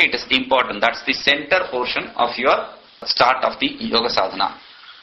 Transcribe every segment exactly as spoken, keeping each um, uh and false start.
Okay, it is important. That's the center portion of your start of the yoga sadhana.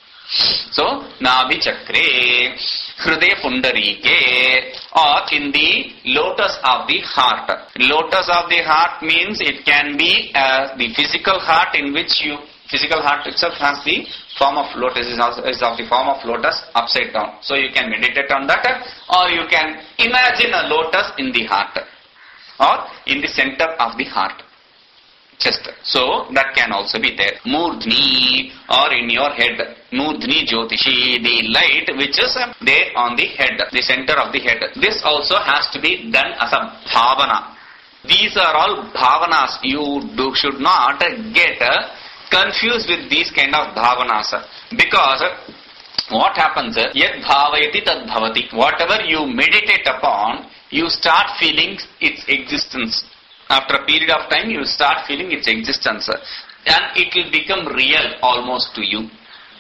So, Nabhi Chakre, Hriday Pundarike, or in the lotus of the heart. Lotus of the heart means it can be uh, the physical heart in which you, physical heart itself has the form of lotus, is, also, is of the form of lotus upside down. So you can meditate on that, or you can imagine a lotus in the heart, or in the center of the heart. Chest. So that can also be there. Murdhni, or in your head. Murdhni Jyotishi, the light which is there on the head, the center of the head. This also has to be done as a bhavana. These are all bhavanas. You do, should not get confused with these kind of bhavanas. Because what happens, yad bhavayati tad bhavati. Whatever you meditate upon, you start feeling its existence. After a period of time, you start feeling its existence. And it will become real almost to you.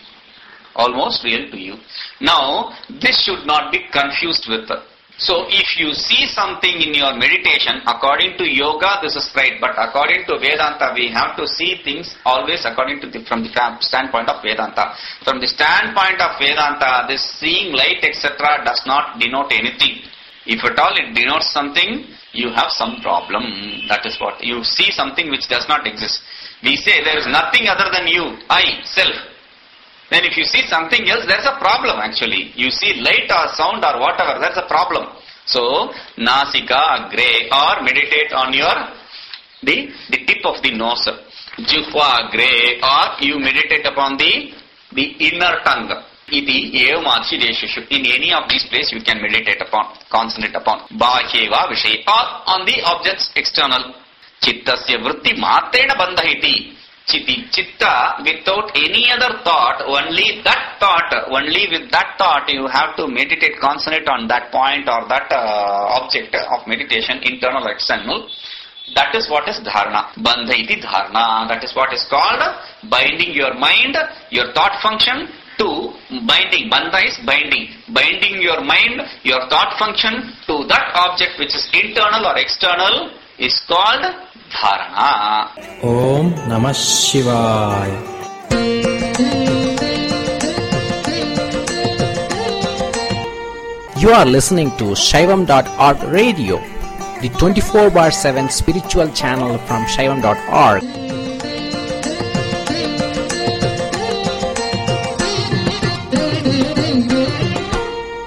Almost real to you. Now, this should not be confused with. So, if you see something in your meditation, according to yoga, this is right. But according to Vedanta, we have to see things always according to the, from the standpoint of Vedanta. From the standpoint of Vedanta, this seeing light, et cetera does not denote anything. If at all it denotes something, you have some problem. That is what. You see something which does not exist. We say there is nothing other than you, I, self. Then if you see something else, there is a problem actually. You see light or sound or whatever, that's a problem. So, Nasika Agre, or meditate on your, the, the tip of the nose. Jihva Agre, or you meditate upon the, the inner tongue. Iti evamadhi deshishu. In any of these places you can meditate upon, concentrate upon. Bahyeva vishay, or on the objects external. Chittasya vritti matrena bandhahiti. Chitti, chitta, without any other thought, only that thought, only with that thought you have to meditate, concentrate on that point or that uh, object of meditation, internal or external. That is what is dharana. Bandha iti dharana. That is what is called binding your mind, your thought function to binding. Bandha is binding. Binding your mind, your thought function to that object which is internal or external is called dharana. Om Namah Shivaya. You are listening to Shaivam dot org radio, the twenty-four bar seven spiritual channel from Shaivam dot org.